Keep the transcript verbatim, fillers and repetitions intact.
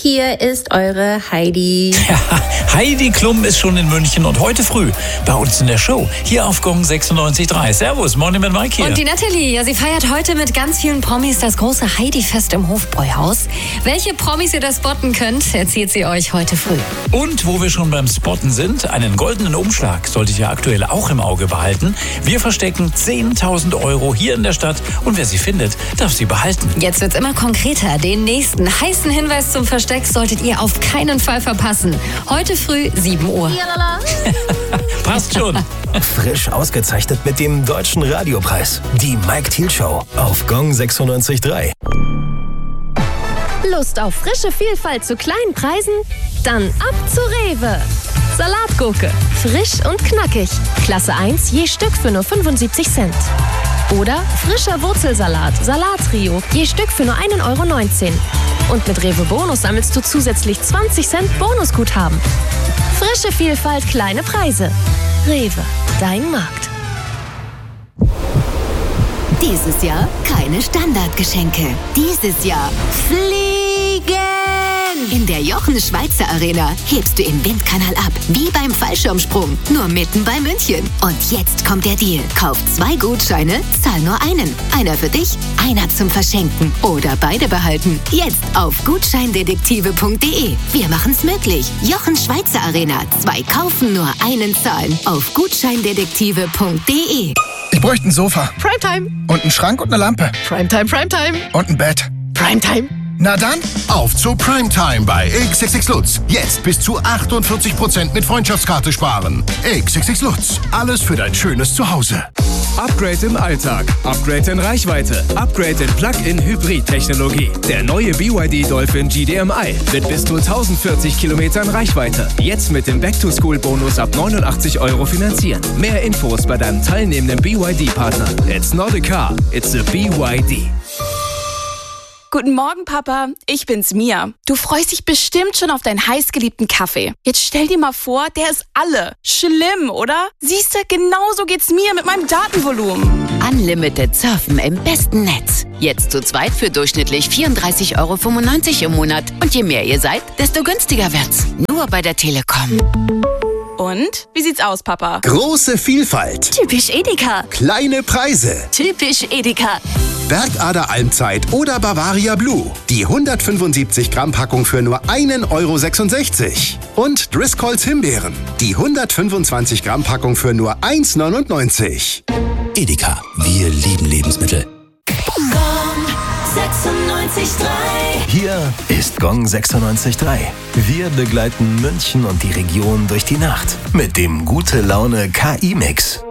hier ist eure Heidi. Ja, Heidi Klum ist schon in München und heute früh bei uns in der Show, hier auf Gong sechsundneunzig Komma drei. Servus, Morning mit Mike hier. Und die Natalie, ja, sie feiert heute mit ganz vielen Promis das große Heidi-Fest im Hofbräuhaus. Welche Promis ihr da spotten könnt, erzählt sie euch heute früh. Und wo wir schon beim Spotten sind, einen goldenen Umschlag solltet ihr aktuell auch im Auge behalten. Wir verstecken zehntausend Euro hier in der Stadt und wer sie findet, darf sie behalten. Jetzt wird's immer konkreter. Den nächsten heißen Hinweis zum Versteck solltet ihr auf keinen Fall verpassen. Heute früh sieben Uhr. Passt schon. Frisch ausgezeichnet mit dem Deutschen Radiopreis. Die Mike Thiel Show auf Gong sechsundneunzig Komma drei. Lust auf frische Vielfalt zu kleinen Preisen? Dann ab zu Rewe. Salatgurke, frisch und knackig. Klasse eins je Stück für nur fünfundsiebzig Cent. Oder frischer Wurzelsalat, Salattrio, je Stück für nur ein Euro neunzehn. Und mit Rewe Bonus sammelst du zusätzlich zwanzig Cent Bonusguthaben. Frische Vielfalt, kleine Preise. Rewe, dein Markt. Dieses Jahr keine Standardgeschenke. Dieses Jahr fliegen! In der Jochen Schweizer Arena hebst du im Windkanal ab, wie beim Fallschirmsprung, nur mitten bei München. Und jetzt kommt der Deal. Kauf zwei Gutscheine, zahl nur einen. Einer für dich, einer zum Verschenken oder beide behalten. Jetzt auf gutscheindetektive punkt de. Wir machen's möglich. Jochen Schweizer Arena. Zwei kaufen, nur einen zahlen. Auf gutscheindetektive punkt de. Ich bräuchte ein Sofa. Primetime. Und einen Schrank und eine Lampe. Primetime, Primetime. Und ein Bett. Primetime. Na dann, auf zu Primetime bei X X X Lutz. Jetzt bis zu achtundvierzig Prozent mit Freundschaftskarte sparen. X X X Lutz. Alles für dein schönes Zuhause. Upgrade im Alltag, Upgrade in Reichweite, Upgrade in Plug-in-Hybrid-Technologie. Der neue B Y D Dolphin G D M I mit bis zu tausendvierzig Kilometern Reichweite. Jetzt mit dem Back-to-School-Bonus ab neunundachtzig Euro finanzieren. Mehr Infos bei deinem teilnehmenden B Y D-Partner. It's not a car, it's a B Y D. Guten Morgen, Papa. Ich bin's, Mia. Du freust dich bestimmt schon auf deinen heißgeliebten Kaffee. Jetzt stell dir mal vor, der ist alle. Schlimm, oder? Siehste, genauso geht's mir mit meinem Datenvolumen. Unlimited Surfen im besten Netz. Jetzt zu zweit für durchschnittlich vierunddreißig Euro fünfundneunzig im Monat. Und je mehr ihr seid, desto günstiger wird's. Nur bei der Telekom. Und? Wie sieht's aus, Papa? Große Vielfalt. Typisch Edeka. Kleine Preise. Typisch Edeka. Bergader Almzeit oder Bavaria Blue. Die hundertfünfundsiebzig Gramm Packung für nur ein Euro sechsundsechzig. Und Driscolls Himbeeren. Die hundertfünfundzwanzig Gramm Packung für nur eins neunundneunzig. Edeka, wir lieben Lebensmittel. Gong sechsundneunzig Komma drei. Hier ist Gong sechsundneunzig Komma drei. Wir begleiten München und die Region durch die Nacht mit dem Gute Laune K I-Mix.